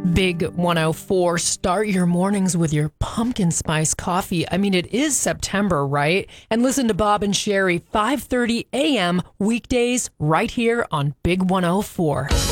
Big 104. Start your mornings with your pumpkin spice coffee. I mean, it is September, right? And listen to Bob and Sherry, 5:30 a.m. weekdays right here on Big 104.